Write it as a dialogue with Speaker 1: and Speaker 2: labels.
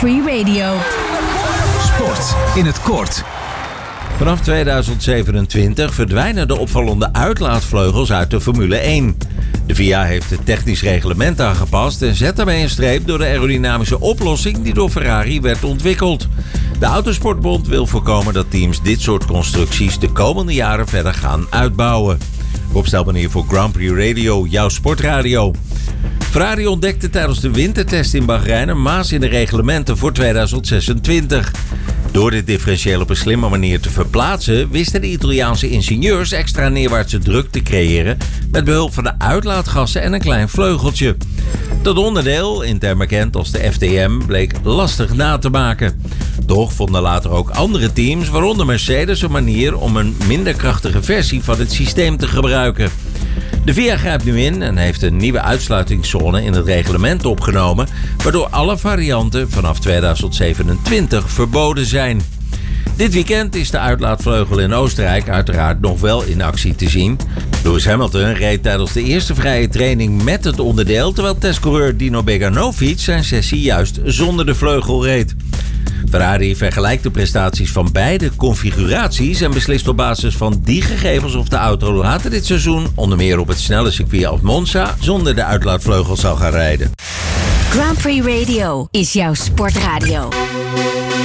Speaker 1: Free Radio.
Speaker 2: Sport in het kort.
Speaker 3: Vanaf 2027 verdwijnen de opvallende uitlaatvleugels uit de Formule 1. De FIA heeft het technisch reglement aangepast en zet daarmee een streep door de aerodynamische oplossing die door Ferrari werd ontwikkeld. De Autosportbond wil voorkomen dat teams dit soort constructies de komende jaren verder gaan uitbouwen. Rob Stelman hier voor Grand Prix Radio, jouw sportradio. Ferrari ontdekte tijdens de wintertest in Bahrein een maas in de reglementen voor 2026. Door dit differentieel op een slimme manier te verplaatsen, wisten de Italiaanse ingenieurs extra neerwaartse druk te creëren met behulp van de uitlaatgassen en een klein vleugeltje. Dat onderdeel, intern bekend als de FDM, bleek lastig na te maken. Toch vonden later ook andere teams, waaronder Mercedes, een manier om een minder krachtige versie van het systeem te gebruiken. De FIA grijpt nu in en heeft een nieuwe uitsluitingszone in het reglement opgenomen, waardoor alle varianten vanaf 2027 verboden zijn. Dit weekend is de uitlaatvleugel in Oostenrijk uiteraard nog wel in actie te zien. Lewis Hamilton reed tijdens de eerste vrije training met het onderdeel, terwijl testcoureur Dino Beganovic zijn sessie juist zonder de vleugel reed. Ferrari vergelijkt de prestaties van beide configuraties en beslist op basis van die gegevens of de auto later dit seizoen, onder meer op het snelle circuit als Monza, zonder de uitlaatvleugel zal gaan rijden.
Speaker 1: Grand Prix Radio is jouw sportradio.